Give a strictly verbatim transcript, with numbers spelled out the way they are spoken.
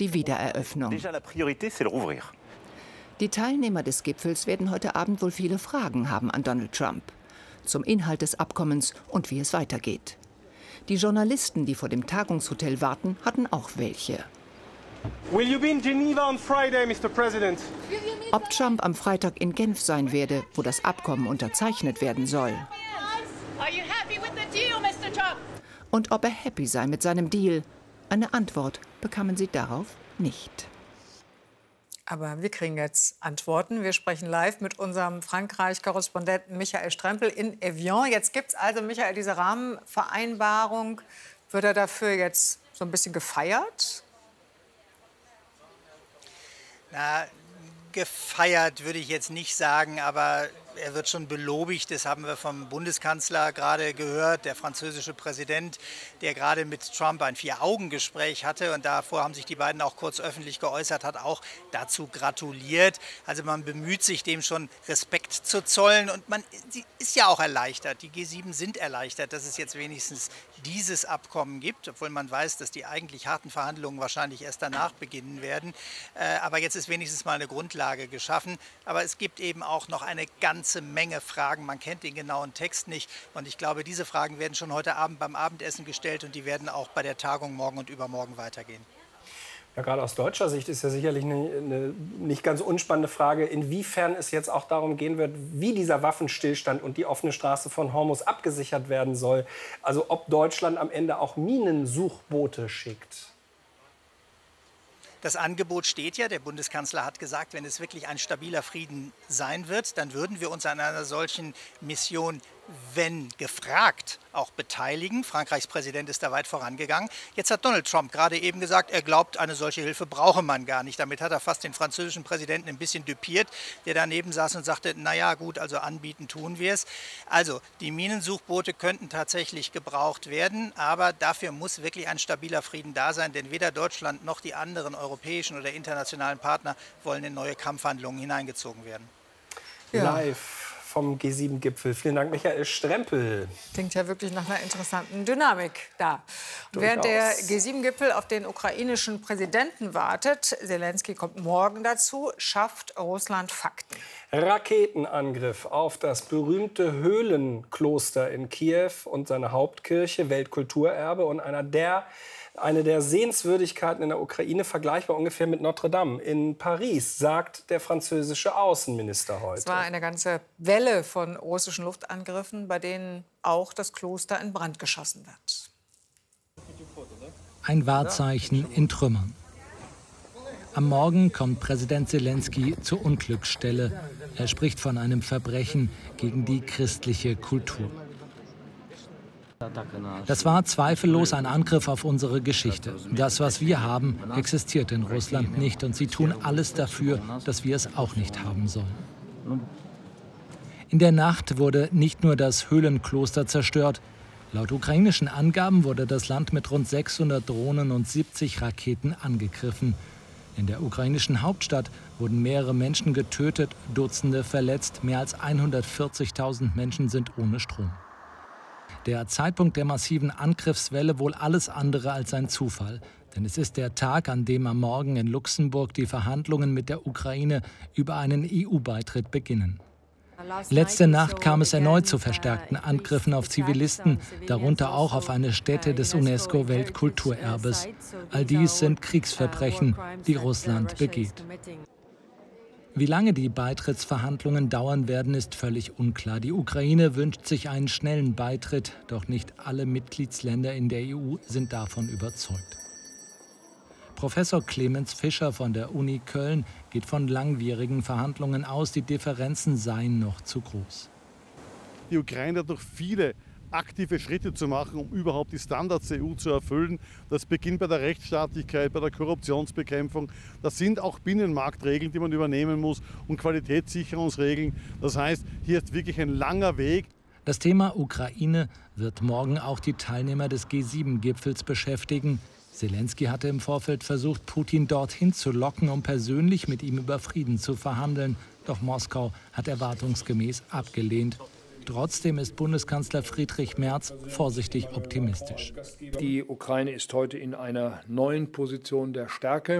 die Wiedereröffnung. Die Teilnehmer des Gipfels werden heute Abend wohl viele Fragen haben an Donald Trump. Zum Inhalt des Abkommens und wie es weitergeht. Die Journalisten, die vor dem Tagungshotel warten, hatten auch welche. Will you be in Geneva on Friday, Mister President? Ob Trump am Freitag in Genf sein werde, wo das Abkommen unterzeichnet werden soll. Are you happy with the deal, Mister Trump? Und ob er happy sei mit seinem Deal. Eine Antwort bekamen sie darauf nicht. Aber wir kriegen jetzt Antworten. Wir sprechen live mit unserem Frankreich-Korrespondenten Michael Strempel in Evian. Jetzt gibt es also, Michael, diese Rahmenvereinbarung. Wird er dafür jetzt so ein bisschen gefeiert? Na, gefeiert würde ich jetzt nicht sagen, aber er wird schon belobigt. Das haben wir vom Bundeskanzler gerade gehört, der französische Präsident, der gerade mit Trump ein Vier-Augen-Gespräch hatte. Und davor haben sich die beiden auch kurz öffentlich geäußert, hat auch dazu gratuliert. Also man bemüht sich, dem schon Respekt zu zollen. Und man ist ja auch erleichtert. Die G sieben sind erleichtert, dass es jetzt wenigstens dieses Abkommen gibt, obwohl man weiß, dass die eigentlich harten Verhandlungen wahrscheinlich erst danach beginnen werden. Äh, aber jetzt ist wenigstens mal eine Grundlage geschaffen. Aber es gibt eben auch noch eine ganze Menge Fragen. Man kennt den genauen Text nicht. Und ich glaube, diese Fragen werden schon heute Abend beim Abendessen gestellt und die werden auch bei der Tagung morgen und übermorgen weitergehen. Ja, gerade aus deutscher Sicht ist ja sicherlich eine, eine nicht ganz unspannende Frage, inwiefern es jetzt auch darum gehen wird, wie dieser Waffenstillstand und die offene Straße von Hormuz abgesichert werden soll. Also ob Deutschland am Ende auch Minensuchboote schickt. Das Angebot steht ja. Der Bundeskanzler hat gesagt, wenn es wirklich ein stabiler Frieden sein wird, dann würden wir uns an einer solchen Mission, wenn gefragt, auch beteiligen. Frankreichs Präsident ist da weit vorangegangen. Jetzt hat Donald Trump gerade eben gesagt, er glaubt, eine solche Hilfe brauche man gar nicht. Damit hat er fast den französischen Präsidenten ein bisschen düpiert, der daneben saß und sagte, naja gut, also anbieten tun wir es. Also die Minensuchboote könnten tatsächlich gebraucht werden, aber dafür muss wirklich ein stabiler Frieden da sein, denn weder Deutschland noch die anderen europäischen oder internationalen Partner wollen in neue Kampfhandlungen hineingezogen werden. Ja. Live vom G sieben Gipfel. Vielen Dank, Michael Strempel. Klingt ja wirklich nach einer interessanten Dynamik da. Während der G sieben Gipfel auf den ukrainischen Präsidenten wartet, Zelensky kommt morgen dazu, schafft Russland Fakten. Raketenangriff auf das berühmte Höhlenkloster in Kiew und seine Hauptkirche, Weltkulturerbe und einer der Eine der Sehenswürdigkeiten in der Ukraine, vergleichbar ungefähr mit Notre Dame in Paris, sagt der französische Außenminister heute. Es war eine ganze Welle von russischen Luftangriffen, bei denen auch das Kloster in Brand geschossen wird. Ein Wahrzeichen in Trümmern. Am Morgen kommt Präsident Zelensky zur Unglücksstelle. Er spricht von einem Verbrechen gegen die christliche Kultur. Das war zweifellos ein Angriff auf unsere Geschichte. Das, was wir haben, existiert in Russland nicht. Und sie tun alles dafür, dass wir es auch nicht haben sollen. In der Nacht wurde nicht nur das Höhlenkloster zerstört. Laut ukrainischen Angaben wurde das Land mit rund sechshundert Drohnen und siebzig Raketen angegriffen. In der ukrainischen Hauptstadt wurden mehrere Menschen getötet, Dutzende verletzt. Mehr als hundertvierzigtausend Menschen sind ohne Strom. Der Zeitpunkt der massiven Angriffswelle wohl alles andere als ein Zufall. Denn es ist der Tag, an dem am Morgen in Luxemburg die Verhandlungen mit der Ukraine über einen E U-Beitritt beginnen. Letzte Nacht kam es erneut zu verstärkten Angriffen auf Zivilisten, darunter auch auf eine Stätte des UNESCO-Weltkulturerbes. All dies sind Kriegsverbrechen, die Russland begeht. Wie lange die Beitrittsverhandlungen dauern werden, ist völlig unklar. Die Ukraine wünscht sich einen schnellen Beitritt, doch nicht alle Mitgliedsländer in der E U sind davon überzeugt. Professor Clemens Fischer von der Uni Köln geht von langwierigen Verhandlungen aus. Die Differenzen seien noch zu groß. Die Ukraine hat noch viele aktive Schritte zu machen, um überhaupt die Standards der E U zu erfüllen. Das beginnt bei der Rechtsstaatlichkeit, bei der Korruptionsbekämpfung. Das sind auch Binnenmarktregeln, die man übernehmen muss und Qualitätssicherungsregeln. Das heißt, hier ist wirklich ein langer Weg. Das Thema Ukraine wird morgen auch die Teilnehmer des G sieben Gipfels beschäftigen. Zelensky hatte im Vorfeld versucht, Putin dorthin zu locken, um persönlich mit ihm über Frieden zu verhandeln. Doch Moskau hat erwartungsgemäß abgelehnt. Trotzdem ist Bundeskanzler Friedrich Merz vorsichtig optimistisch. Die Ukraine ist heute in einer neuen Position der Stärke.